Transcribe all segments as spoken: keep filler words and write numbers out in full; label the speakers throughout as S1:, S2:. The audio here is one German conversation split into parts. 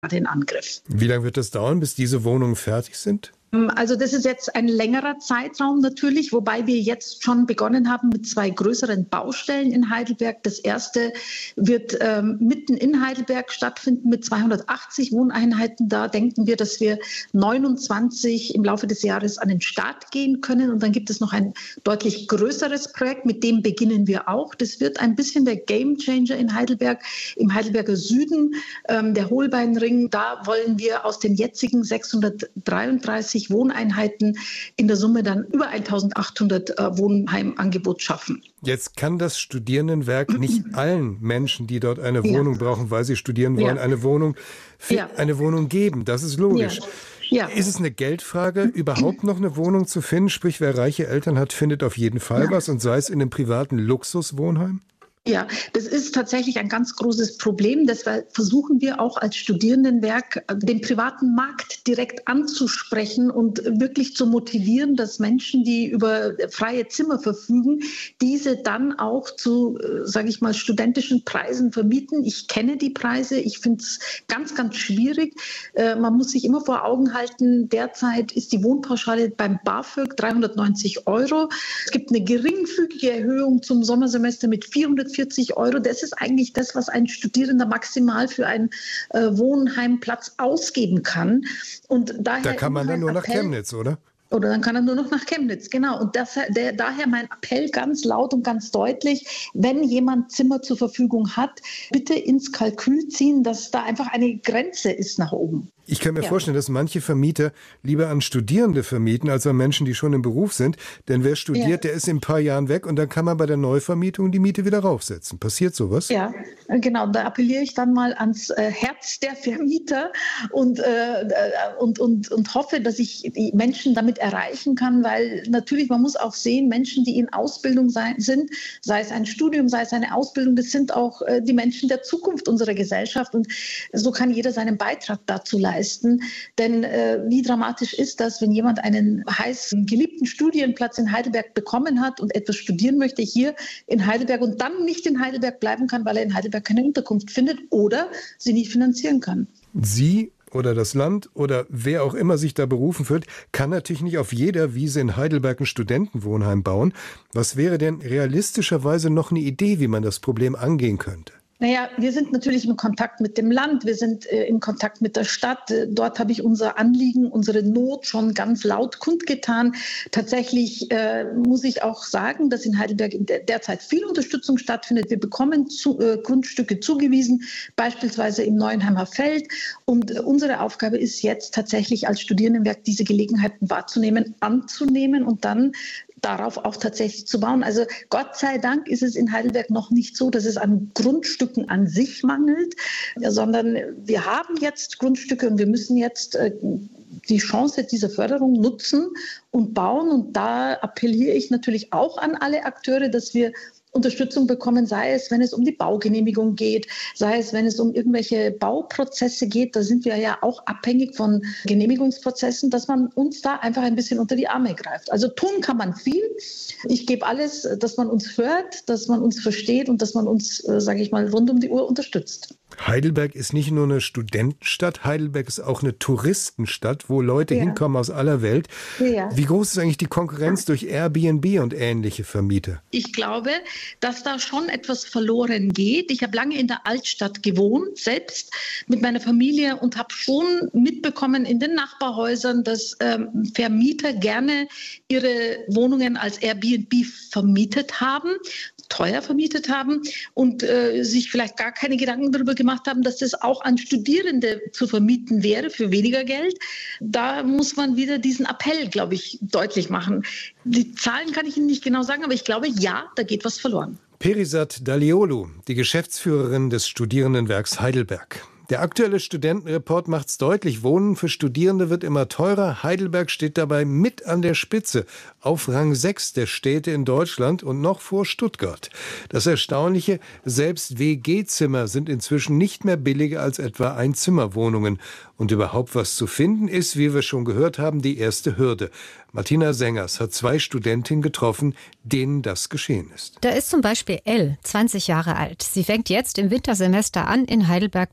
S1: in Angriff.
S2: Wie lange wird das dauern, bis diese Wohnungen fertig sind?
S1: Also das ist jetzt ein längerer Zeitraum natürlich, wobei wir jetzt schon begonnen haben mit zwei größeren Baustellen in Heidelberg. Das erste wird ähm, mitten in Heidelberg stattfinden mit zweihundertachtzig Wohneinheiten. Da denken wir, dass wir neunundzwanzig im Laufe des Jahres an den Start gehen können. Und dann gibt es noch ein deutlich größeres Projekt, mit dem beginnen wir auch. Das wird ein bisschen der Gamechanger in Heidelberg, im Heidelberger Süden, ähm, der Holbeinring. Da wollen wir aus den jetzigen sechshundertdreiunddreißig Wohneinheiten in der Summe dann über eintausendachthundert äh, Wohnheimangebot schaffen.
S2: Jetzt kann das Studierendenwerk nicht allen Menschen, die dort eine Wohnung ja. brauchen, weil sie studieren wollen, ja. eine Wohnung ja. eine Wohnung geben. Das ist logisch. Ja. Ja. Ist es eine Geldfrage, überhaupt noch eine Wohnung zu finden? Sprich, wer reiche Eltern hat, findet auf jeden Fall ja. was, und sei es in einem privaten Luxuswohnheim?
S1: Ja, das ist tatsächlich ein ganz großes Problem. Deshalb versuchen wir auch als Studierendenwerk, den privaten Markt direkt anzusprechen und wirklich zu motivieren, dass Menschen, die über freie Zimmer verfügen, diese dann auch zu, sage ich mal, studentischen Preisen vermieten. Ich kenne die Preise. Ich finde es ganz, ganz schwierig. Man muss sich immer vor Augen halten, derzeit ist die Wohnpauschale beim BAföG dreihundertneunzig Euro. Es gibt eine geringfügige Erhöhung zum Sommersemester mit vierhundertvierzig Euro. Das ist eigentlich das, was ein Studierender maximal für einen äh, Wohnheimplatz ausgeben kann. Und daher
S2: da kann man dann nur nach
S1: Appell,
S2: Chemnitz, oder?
S1: Oder dann kann er nur noch nach Chemnitz, genau. Und das, der, daher mein Appell ganz laut und ganz deutlich, wenn jemand Zimmer zur Verfügung hat, bitte ins Kalkül ziehen, dass da einfach eine Grenze ist nach oben.
S2: Ich kann mir
S1: ja.
S2: vorstellen, dass manche Vermieter lieber an Studierende vermieten, als an Menschen, die schon im Beruf sind. Denn wer studiert, ja. der ist in ein paar Jahren weg, und dann kann man bei der Neuvermietung die Miete wieder raufsetzen. Passiert sowas?
S1: Ja, genau. Da appelliere ich dann mal ans äh, Herz der Vermieter und, äh, und, und, und hoffe, dass ich die Menschen damit erreichen kann, weil natürlich, man muss auch sehen, Menschen, die in Ausbildung sein, sind, sei es ein Studium, sei es eine Ausbildung, das sind auch äh, die Menschen der Zukunft unserer Gesellschaft, und so kann jeder seinen Beitrag dazu leisten. Denn äh, wie dramatisch ist das, wenn jemand einen heißen, geliebten Studienplatz in Heidelberg bekommen hat und etwas studieren möchte hier in Heidelberg und dann nicht in Heidelberg bleiben kann, weil er in Heidelberg keine Unterkunft findet oder sie nicht finanzieren kann.
S2: Sie oder das Land oder wer auch immer sich da berufen fühlt, kann natürlich nicht auf jeder Wiese in Heidelberg ein Studentenwohnheim bauen. Was wäre denn realistischerweise noch eine Idee, wie man das Problem angehen könnte?
S1: Naja, wir sind natürlich in Kontakt mit dem Land, wir sind äh, in Kontakt mit der Stadt. Dort habe ich unser Anliegen, unsere Not schon ganz laut kundgetan. Tatsächlich äh, muss ich auch sagen, dass in Heidelberg in der, derzeit viel Unterstützung stattfindet. Wir bekommen zu, äh, Grundstücke zugewiesen, beispielsweise im Neuenheimer Feld. Und äh, unsere Aufgabe ist jetzt tatsächlich als Studierendenwerk, diese Gelegenheiten wahrzunehmen, anzunehmen und dann darauf auch tatsächlich zu bauen. Also Gott sei Dank ist es in Heidelberg noch nicht so, dass es an Grundstücken an sich mangelt, sondern wir haben jetzt Grundstücke und wir müssen jetzt äh, die Chance dieser Förderung nutzen und bauen. Und da appelliere ich natürlich auch an alle Akteure, dass wir Unterstützung bekommen, sei es, wenn es um die Baugenehmigung geht, sei es, wenn es um irgendwelche Bauprozesse geht. Da sind wir ja auch abhängig von Genehmigungsprozessen, dass man uns da einfach ein bisschen unter die Arme greift. Also tun kann man viel. Ich gebe alles, dass man uns hört, dass man uns versteht und dass man uns, sage ich mal, rund um die Uhr unterstützt.
S2: Heidelberg ist nicht nur eine Studentenstadt, Heidelberg ist auch eine Touristenstadt, wo Leute ja. hinkommen aus aller Welt. Ja. Wie groß ist eigentlich die Konkurrenz durch Airbnb und ähnliche Vermieter?
S1: Ich glaube, dass da schon etwas verloren geht. Ich habe lange in der Altstadt gewohnt, selbst mit meiner Familie, und habe schon mitbekommen in den Nachbarhäusern, dass ähm, Vermieter gerne ihre Wohnungen als Airbnb vermietet haben, teuer vermietet haben und äh, sich vielleicht gar keine Gedanken darüber gemacht haben, dass das auch an Studierende zu vermieten wäre für weniger Geld. Da muss man wieder diesen Appell, glaube ich, deutlich machen. Die Zahlen kann ich Ihnen nicht genau sagen, aber ich glaube, ja, da geht was verloren.
S2: Perisat Daliolu, die Geschäftsführerin des Studierendenwerks Heidelberg. Der aktuelle Studentenreport macht's deutlich, Wohnen für Studierende wird immer teurer. Heidelberg steht dabei mit an der Spitze, auf Rang sechs der Städte in Deutschland und noch vor Stuttgart. Das Erstaunliche, selbst W G-Zimmer sind inzwischen nicht mehr billiger als etwa Einzimmerwohnungen. Und überhaupt was zu finden ist, wie wir schon gehört haben, die erste Hürde. Martina Sengers hat zwei Studentinnen getroffen, denen das geschehen ist.
S3: Da ist zum Beispiel Elle, zwanzig Jahre alt. Sie fängt jetzt im Wintersemester an, in Heidelberg Psychologie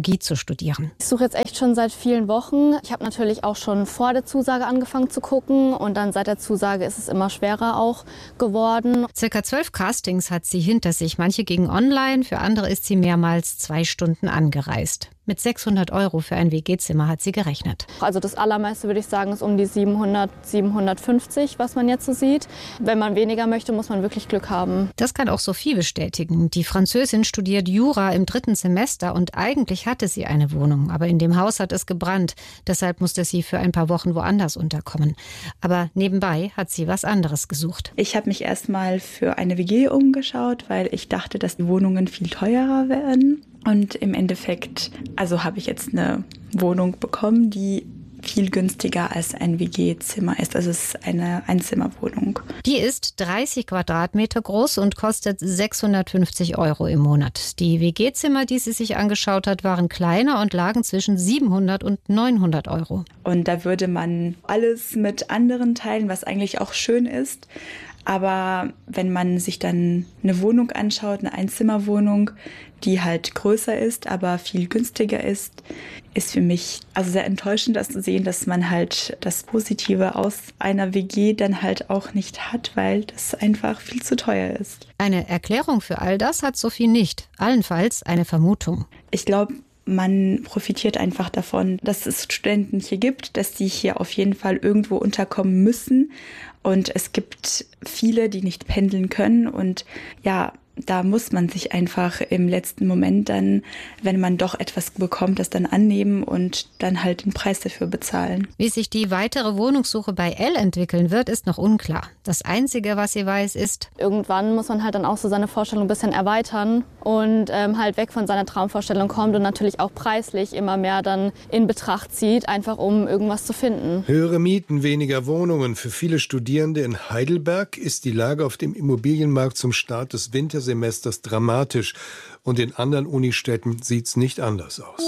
S3: Psychologie zu studieren.
S4: Ich suche jetzt echt schon seit vielen Wochen. Ich habe natürlich auch schon vor der Zusage angefangen zu gucken und dann seit der Zusage ist es immer schwerer auch geworden.
S3: Circa zwölf Castings hat sie hinter sich. Manche gingen online, für andere ist sie mehrmals zwei Stunden angereist. Mit sechshundert Euro für ein W G-Zimmer hat sie gerechnet.
S4: Also das Allermeiste, würde ich sagen, ist um die siebenhundert, siebenhundertfünfzig, was man jetzt so sieht. Wenn man weniger möchte, muss man wirklich Glück haben.
S3: Das kann auch Sophie bestätigen. Die Französin studiert Jura im dritten Semester und eigentlich hatte sie eine Wohnung. Aber in dem Haus hat es gebrannt. Deshalb musste sie für ein paar Wochen woanders unterkommen. Aber nebenbei hat sie was anderes gesucht.
S5: Ich habe mich erstmal für eine W G umgeschaut, weil ich dachte, dass die Wohnungen viel teurer werden. Und im Endeffekt, also habe ich jetzt eine Wohnung bekommen, die viel günstiger als ein W G-Zimmer ist. Also es ist eine Einzimmerwohnung.
S3: Die ist dreißig Quadratmeter groß und kostet sechshundertfünfzig Euro im Monat. Die W G-Zimmer, die sie sich angeschaut hat, waren kleiner und lagen zwischen siebenhundert und neunhundert Euro.
S5: Und da würde man alles mit anderen teilen, was eigentlich auch schön ist. Aber wenn man sich dann eine Wohnung anschaut, eine Einzimmerwohnung, die halt größer ist, aber viel günstiger ist, ist für mich also sehr enttäuschend, das zu sehen, dass man halt das Positive aus einer W G dann halt auch nicht hat, weil das einfach viel zu teuer ist.
S3: Eine Erklärung für all das hat Sophie nicht, allenfalls eine Vermutung.
S5: Ich glaube, man profitiert einfach davon, dass es Studenten hier gibt, dass die hier auf jeden Fall irgendwo unterkommen müssen. Und es gibt viele, die nicht pendeln können. Und ja, da muss man sich einfach im letzten Moment dann, wenn man doch etwas bekommt, das dann annehmen und dann halt den Preis dafür bezahlen.
S3: Wie sich die weitere Wohnungssuche bei Elle entwickeln wird, ist noch unklar. Das Einzige, was sie weiß, ist:
S4: Irgendwann muss man halt dann auch so seine Vorstellung ein bisschen erweitern und ähm, halt weg von seiner Traumvorstellung kommt und natürlich auch preislich immer mehr dann in Betracht zieht, einfach um irgendwas zu finden.
S2: Höhere Mieten, weniger Wohnungen. Für viele Studierende in Heidelberg ist die Lage auf dem Immobilienmarkt zum Start des Winters Semesters dramatisch. Und in anderen Unistädten sieht es nicht anders aus.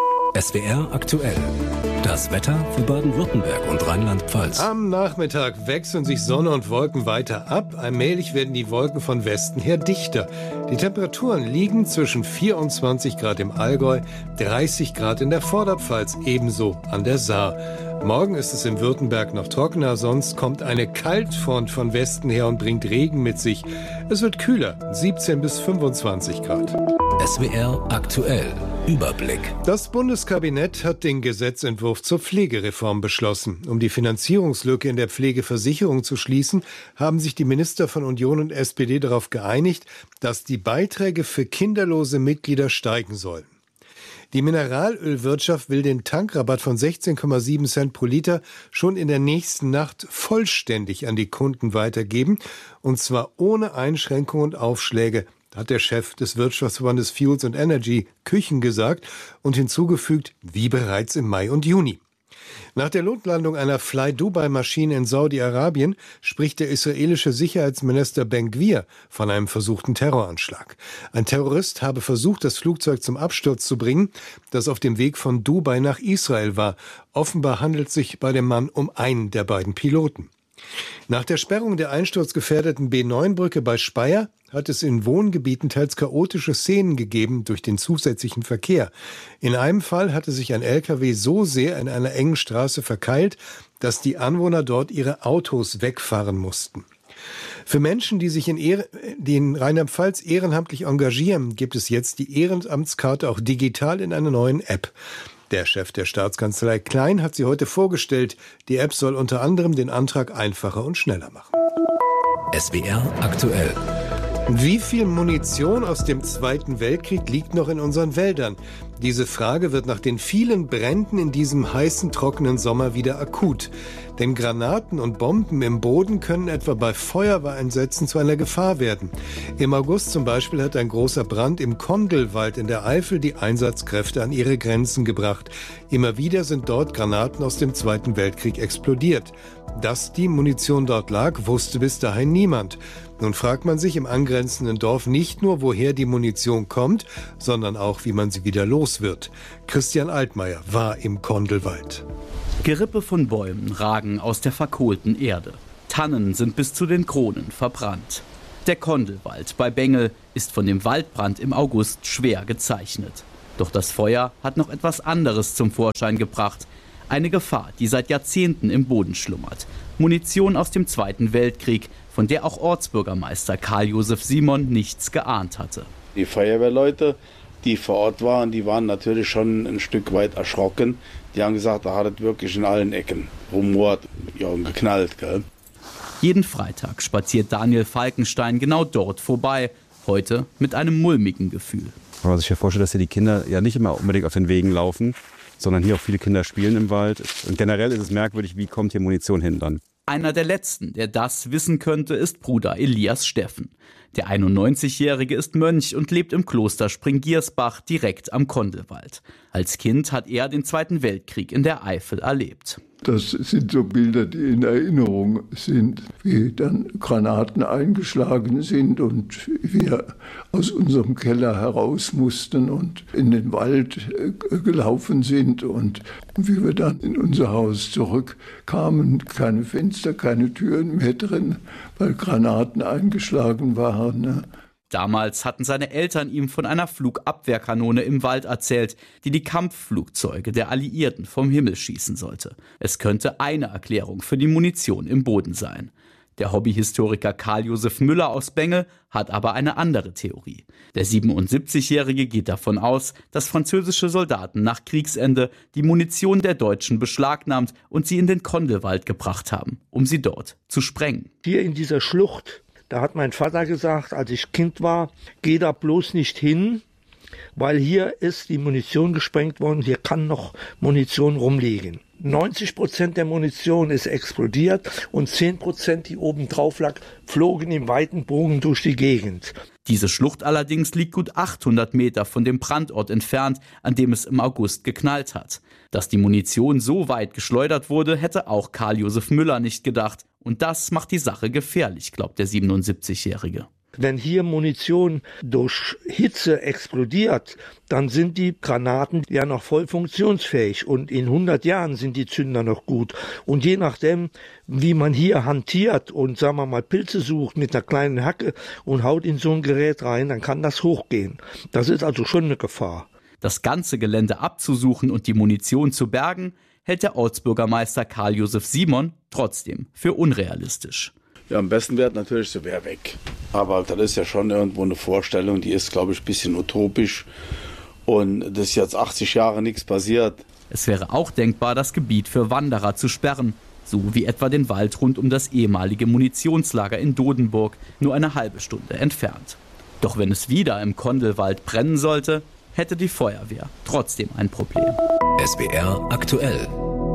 S6: S W R aktuell. Das Wetter für Baden-Württemberg und Rheinland-Pfalz.
S2: Am Nachmittag wechseln sich Sonne und Wolken weiter ab. Allmählich werden die Wolken von Westen her dichter. Die Temperaturen liegen zwischen vierundzwanzig Grad im Allgäu, dreißig Grad in der Vorderpfalz, ebenso an der Saar. Morgen ist es in Württemberg noch trockener, sonst kommt eine Kaltfront von Westen her und bringt Regen mit sich. Es wird kühler, siebzehn bis fünfundzwanzig Grad.
S6: S W R aktuell. Überblick.
S2: Das Bundeskabinett hat den Gesetzentwurf zur Pflegereform beschlossen. Um die Finanzierungslücke in der Pflegeversicherung zu schließen, haben sich die Minister von Union und S P D darauf geeinigt, dass die Beiträge für kinderlose Mitglieder steigen sollen. Die Mineralölwirtschaft will den Tankrabatt von sechzehn Komma sieben Cent pro Liter schon in der nächsten Nacht vollständig an die Kunden weitergeben, und zwar ohne Einschränkungen und Aufschläge, hat der Chef des Wirtschaftsverbandes Fuels and Energy, Küchen, gesagt und hinzugefügt, wie bereits im Mai und Juni. Nach der Notlandung einer Fly-Dubai-Maschine in Saudi-Arabien spricht der israelische Sicherheitsminister Ben-Gvir von einem versuchten Terroranschlag. Ein Terrorist habe versucht, das Flugzeug zum Absturz zu bringen, das auf dem Weg von Dubai nach Israel war. Offenbar handelt es sich bei dem Mann um einen der beiden Piloten. Nach der Sperrung der einsturzgefährdeten B neun Brücke bei Speyer hat es in Wohngebieten teils chaotische Szenen gegeben durch den zusätzlichen Verkehr. In einem Fall hatte sich ein L K W so sehr in einer engen Straße verkeilt, dass die Anwohner dort ihre Autos wegfahren mussten. Für Menschen, die sich in, Ehr- die in Rheinland-Pfalz ehrenamtlich engagieren, gibt es jetzt die Ehrenamtskarte auch digital in einer neuen App. Der Chef der Staatskanzlei Klein hat sie heute vorgestellt. Die App soll unter anderem den Antrag einfacher und schneller machen.
S6: S W R aktuell.
S2: Wie viel Munition aus dem Zweiten Weltkrieg liegt noch in unseren Wäldern? Diese Frage wird nach den vielen Bränden in diesem heißen, trockenen Sommer wieder akut. Denn Granaten und Bomben im Boden können etwa bei Feuerwehreinsätzen zu einer Gefahr werden. Im August zum Beispiel hat ein großer Brand im Kondelwald in der Eifel die Einsatzkräfte an ihre Grenzen gebracht. Immer wieder sind dort Granaten aus dem Zweiten Weltkrieg explodiert. Dass die Munition dort lag, wusste bis dahin niemand. Nun fragt man sich im angrenzenden Dorf nicht nur, woher die Munition kommt, sondern auch, wie man sie wieder los wird. Christian Altmaier war im Kondelwald.
S7: Gerippe von Bäumen ragen aus der verkohlten Erde. Tannen sind bis zu den Kronen verbrannt. Der Kondelwald bei Bengel ist von dem Waldbrand im August schwer gezeichnet. Doch das Feuer hat noch etwas anderes zum Vorschein gebracht. Eine Gefahr, die seit Jahrzehnten im Boden schlummert. Munition aus dem Zweiten Weltkrieg, von der auch Ortsbürgermeister Karl-Josef Simon nichts geahnt hatte.
S8: Die Feuerwehrleute, die vor Ort waren, die waren natürlich schon ein Stück weit erschrocken. Die haben gesagt, da hat es wirklich in allen Ecken rumort, ja, und geknallt. Gell?
S7: Jeden Freitag spaziert Daniel Falkenstein genau dort vorbei. Heute mit einem mulmigen Gefühl.
S9: Wenn man sich ja vorstellt, dass hier die Kinder ja nicht immer unbedingt auf den Wegen laufen, sondern hier auch viele Kinder spielen im Wald. Und generell ist es merkwürdig, wie kommt hier Munition hin dann?
S7: Einer der Letzten, der das wissen könnte, ist Bruder Elias Steffen. Der einundneunzigjährige ist Mönch und lebt im Kloster Springgiersbach direkt am Kondelwald. Als Kind hat er den Zweiten Weltkrieg in der Eifel erlebt.
S10: Das sind so Bilder, die in Erinnerung sind, wie dann Granaten eingeschlagen sind und wir aus unserem Keller heraus mussten und in den Wald gelaufen sind und wie wir dann in unser Haus zurückkamen, keine Fenster, keine Türen mehr drin, weil Granaten eingeschlagen waren. Ne?
S7: Damals hatten seine Eltern ihm von einer Flugabwehrkanone im Wald erzählt, die die Kampfflugzeuge der Alliierten vom Himmel schießen sollte. Es könnte eine Erklärung für die Munition im Boden sein. Der Hobbyhistoriker Karl-Josef Müller aus Bengel hat aber eine andere Theorie. Der siebenundsiebzigjährige geht davon aus, dass französische Soldaten nach Kriegsende die Munition der Deutschen beschlagnahmt und sie in den Kondelwald gebracht haben, um sie dort zu sprengen.
S11: Hier in dieser Schlucht, da hat mein Vater gesagt, als ich Kind war, geh da bloß nicht hin, weil hier ist die Munition gesprengt worden, hier kann noch Munition rumliegen. neunzig Prozent der Munition ist explodiert und zehn Prozent, die oben drauf lag, flogen im weiten Bogen durch die Gegend.
S7: Diese Schlucht allerdings liegt gut achthundert Meter von dem Brandort entfernt, an dem es im August geknallt hat. Dass die Munition so weit geschleudert wurde, hätte auch Karl-Josef Müller nicht gedacht. Und das macht die Sache gefährlich, glaubt der siebenundsiebzigjährige.
S11: Wenn hier Munition durch Hitze explodiert, dann sind die Granaten ja noch voll funktionsfähig und in hundert Jahren sind die Zünder noch gut. Und je nachdem, wie man hier hantiert und sagen wir mal Pilze sucht mit einer kleinen Hacke und haut in so ein Gerät rein, dann kann das hochgehen. Das ist also schon eine Gefahr.
S7: Das ganze Gelände abzusuchen und die Munition zu bergen, hält der Ortsbürgermeister Karl-Josef Simon trotzdem für unrealistisch.
S8: Ja, am besten wäre natürlich, so wäre weg. Aber das ist ja schon irgendwo eine Vorstellung, die ist, glaube ich, ein bisschen utopisch. Und das ist jetzt achtzig Jahre nichts passiert.
S7: Es wäre auch denkbar, das Gebiet für Wanderer zu sperren, so wie etwa den Wald rund um das ehemalige Munitionslager in Dodenburg, nur eine halbe Stunde entfernt. Doch wenn es wieder im Kondelwald brennen sollte, hätte die Feuerwehr trotzdem ein Problem.
S6: S W R aktuell.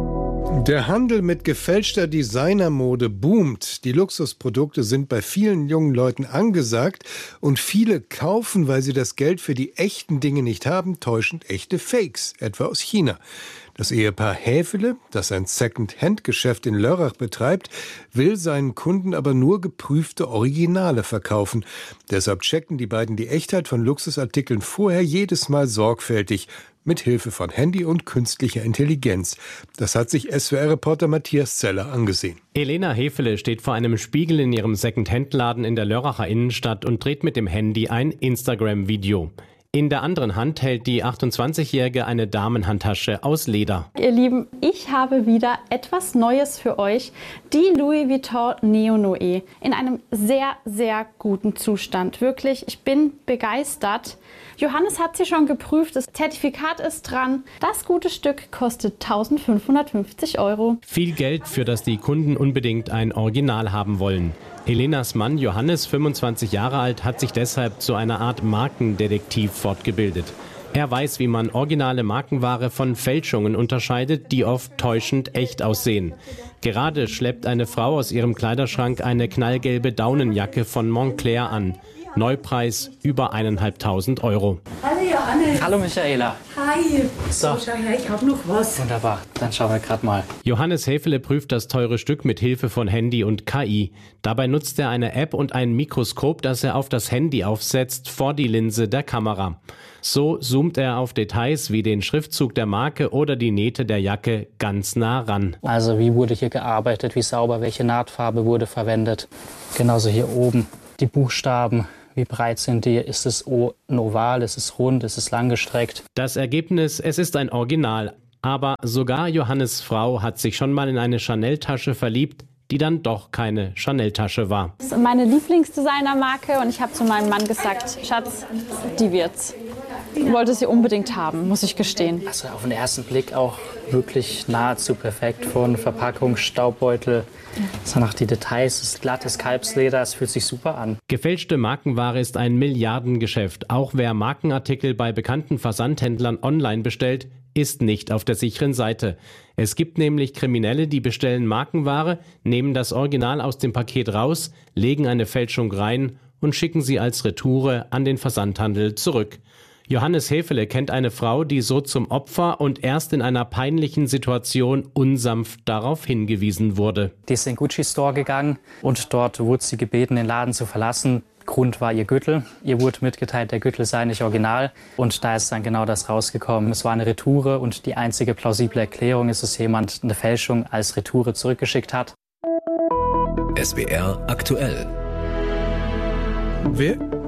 S2: Der Handel mit gefälschter Designermode boomt. Die Luxusprodukte sind bei vielen jungen Leuten angesagt und viele kaufen, weil sie das Geld für die echten Dinge nicht haben, täuschend echte Fakes, etwa aus China. Das Ehepaar Häfele, das ein Second-Hand-Geschäft in Lörrach betreibt, will seinen Kunden aber nur geprüfte Originale verkaufen. Deshalb checken die beiden die Echtheit von Luxusartikeln vorher jedes Mal sorgfältig, mit Hilfe von Handy und künstlicher Intelligenz. Das hat sich S W R-Reporter Matthias Zeller angesehen.
S12: Elena Häfele steht vor einem Spiegel in ihrem Second-Hand-Laden in der Lörracher Innenstadt und dreht mit dem Handy ein Instagram-Video. In der anderen Hand hält die achtundzwanzigjährige eine Damenhandtasche aus Leder.
S13: Ihr Lieben, ich habe wieder etwas Neues für euch. Die Louis Vuitton Neo Noe in einem sehr, sehr guten Zustand. Wirklich, ich bin begeistert. Johannes hat sie schon geprüft, das Zertifikat ist dran. Das gute Stück kostet eintausendfünfhundertfünfzig Euro.
S12: Viel Geld, für das die Kunden unbedingt ein Original haben wollen. Helenas Mann Johannes, fünfundzwanzig Jahre alt, hat sich deshalb zu einer Art Markendetektiv fortgebildet. Er weiß, wie man originale Markenware von Fälschungen unterscheidet, die oft täuschend echt aussehen. Gerade schleppt eine Frau aus ihrem Kleiderschrank eine knallgelbe Daunenjacke von Moncler an. Neupreis über eineinhalbtausend Euro.
S14: Hallo Johannes.
S15: Hallo Michaela.
S14: Hi.
S15: So,
S14: so schau her, ich habe noch was.
S15: Wunderbar, dann schauen wir gerade mal.
S12: Johannes Häfele prüft das teure Stück mit Hilfe von Handy und K I. Dabei nutzt er eine App und ein Mikroskop, das er auf das Handy aufsetzt, vor die Linse der Kamera. So zoomt er auf Details wie den Schriftzug der Marke oder die Nähte der Jacke ganz nah ran.
S15: Also wie wurde hier gearbeitet, wie sauber, welche Nahtfarbe wurde verwendet. Genauso hier oben die Buchstaben, Wie breit sind die? Ist es ein Oval? Ist es rund? Ist es langgestreckt?
S12: Das Ergebnis, es ist ein Original. Aber sogar Johannes' Frau hat sich schon mal in eine Chanel-Tasche verliebt, die dann doch keine Chanel-Tasche war.
S13: Das ist meine Lieblingsdesignermarke und ich habe zu meinem Mann gesagt, Schatz, die wird's. Ich wollte sie unbedingt haben, muss ich gestehen.
S15: Also auf den ersten Blick auch wirklich nahezu perfekt. Von Verpackung, Staubbeutel, so noch die Details, das glattes Kalbsleder, es fühlt sich super an.
S12: Gefälschte Markenware ist ein Milliardengeschäft. Auch wer Markenartikel bei bekannten Versandhändlern online bestellt, ist nicht auf der sicheren Seite. Es gibt nämlich Kriminelle, die bestellen Markenware, nehmen das Original aus dem Paket raus, legen eine Fälschung rein und schicken sie als Retoure an den Versandhandel zurück. Johannes Hefele kennt eine Frau, die so zum Opfer und erst in einer peinlichen Situation unsanft darauf hingewiesen wurde.
S15: Die ist in den Gucci-Store gegangen und dort wurde sie gebeten, den Laden zu verlassen. Grund war ihr Gürtel. Ihr wurde mitgeteilt, der Gürtel sei nicht original. Und da ist dann genau das rausgekommen. Es war eine Retoure und die einzige plausible Erklärung ist, dass jemand eine Fälschung als Retoure zurückgeschickt hat.
S6: S W R aktuell.
S2: Wer